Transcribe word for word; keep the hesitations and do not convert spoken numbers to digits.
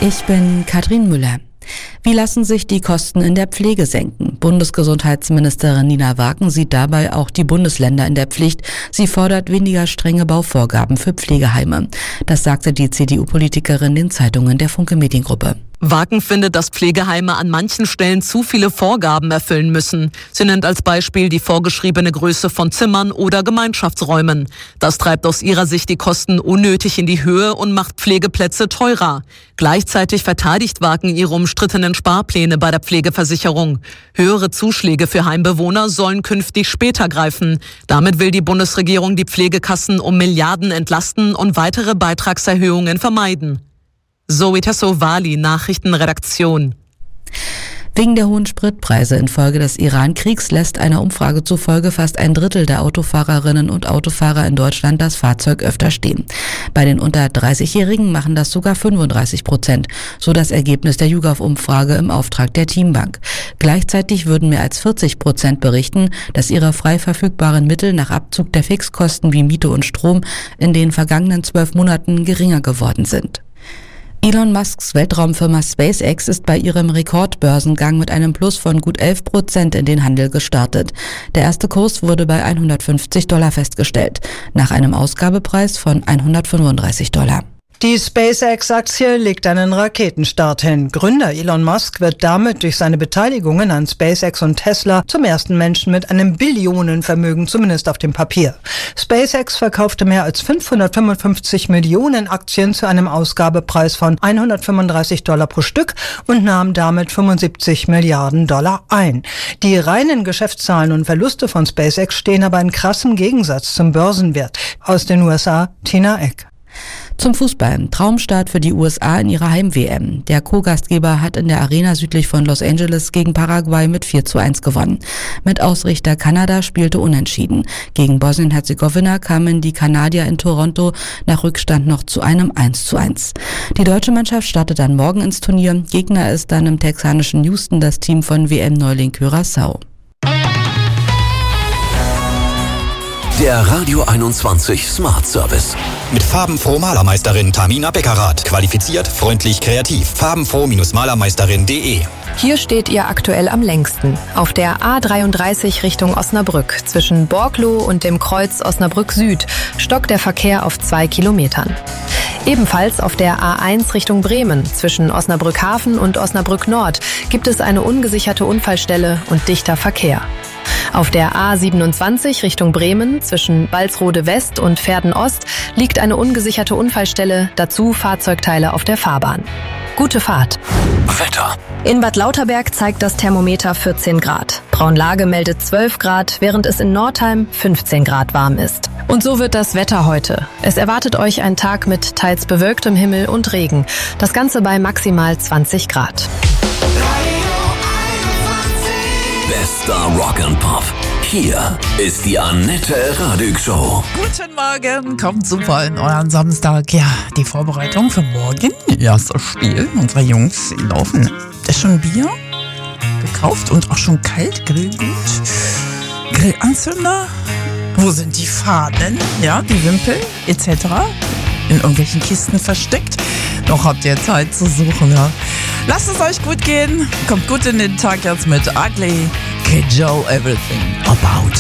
Ich bin Katrin Müller. Wie lassen sich die Kosten in der Pflege senken? Bundesgesundheitsministerin Nina Wagen sieht dabei auch die Bundesländer in der Pflicht. Sie fordert weniger strenge Bauvorgaben für Pflegeheime. Das sagte die C D U-Politikerin den Zeitungen der Funke Mediengruppe. Wagen findet, dass Pflegeheime an manchen Stellen zu viele Vorgaben erfüllen müssen. Sie nennt als Beispiel die vorgeschriebene Größe von Zimmern oder Gemeinschaftsräumen. Das treibt aus ihrer Sicht die Kosten unnötig in die Höhe und macht Pflegeplätze teurer. Gleichzeitig verteidigt Wagen ihre umstrittenen Sparpläne bei der Pflegeversicherung. Höhere Zuschläge für Heimbewohner sollen künftig später greifen. Damit will die Bundesregierung die Pflegekassen um Milliarden entlasten und weitere Beitragserhöhungen vermeiden. Zoe Tassovali, Nachrichtenredaktion. Wegen der hohen Spritpreise infolge des Iran-Kriegs lässt einer Umfrage zufolge fast ein Drittel der Autofahrerinnen und Autofahrer in Deutschland das Fahrzeug öfter stehen. Bei den unter dreißigjährigen machen das sogar fünfunddreißig Prozent, so das Ergebnis der YouGov-Umfrage im Auftrag der Teambank. Gleichzeitig würden mehr als vierzig Prozent berichten, dass ihre frei verfügbaren Mittel nach Abzug der Fixkosten wie Miete und Strom in den vergangenen zwölf Monaten geringer geworden sind. Elon Musks Weltraumfirma SpaceX ist bei ihrem Rekordbörsengang mit einem Plus von gut elf Prozent in den Handel gestartet. Der erste Kurs wurde bei hundertfünfzig Dollar festgestellt, nach einem Ausgabepreis von hundertfünfunddreißig Dollar. Die SpaceX-Aktie legt einen Raketenstart hin. Gründer Elon Musk wird damit durch seine Beteiligungen an SpaceX und Tesla zum ersten Menschen mit einem Billionenvermögen, zumindest auf dem Papier. SpaceX verkaufte mehr als fünfhundertfünfundfünfzig Millionen Aktien zu einem Ausgabepreis von hundertfünfunddreißig Dollar pro Stück und nahm damit fünfundsiebzig Milliarden Dollar ein. Die reinen Geschäftszahlen und Verluste von SpaceX stehen aber in krassem Gegensatz zum Börsenwert. Aus den U S A, Tina Eck. Zum Fußball. Traumstart für die U S A in ihrer Heim-W M. Der Co-Gastgeber hat in der Arena südlich von Los Angeles gegen Paraguay mit vier zu eins gewonnen. Mit Ausrichter Kanada spielte unentschieden. Gegen Bosnien-Herzegowina kamen die Kanadier in Toronto nach Rückstand noch zu einem eins zu eins. Die deutsche Mannschaft startet dann morgen ins Turnier. Gegner ist dann im texanischen Houston das Team von W M-Neuling Curaçao. Der Radio einundzwanzig Smart Service. Mit farbenfroh Malermeisterin Tamina Beckerath. Qualifiziert, freundlich, kreativ. farbenfroh Malermeisterin punkt de. Hier steht ihr aktuell am längsten. Auf der A dreiunddreißig Richtung Osnabrück. Zwischen Borkloh und dem Kreuz Osnabrück Süd stockt der Verkehr auf zwei Kilometern. Ebenfalls auf der A eins Richtung Bremen. Zwischen Osnabrück Hafen und Osnabrück Nord gibt es eine ungesicherte Unfallstelle und dichter Verkehr. Auf der A siebenundzwanzig Richtung Bremen zwischen Walsrode West und Verden Ost liegt eine ungesicherte Unfallstelle, dazu Fahrzeugteile auf der Fahrbahn. Gute Fahrt. Wetter. In Bad Lauterberg zeigt das Thermometer vierzehn Grad. Braunlage meldet zwölf Grad, während es in Nordheim fünfzehn Grad warm ist. Und so wird das Wetter heute. Es erwartet euch ein Tag mit teils bewölktem Himmel und Regen. Das Ganze bei maximal zwanzig Grad. Bester Rock and Pop. Hier ist die Annette Radig Show. Guten Morgen, kommt super in euren Samstag. Ja, die Vorbereitung für morgen. Erstes Spiel. Unsere Jungs laufen. Ist schon Bier gekauft und auch schon kalt. Grillgut. Grillanzünder. Wo sind die Fahnen? Ja, die Wimpel et cetera. In irgendwelchen Kisten versteckt. Noch habt ihr Zeit zu suchen, ja. Lasst es euch gut gehen. Kommt gut in den Tag jetzt mit Ugly Kid Joe Everything About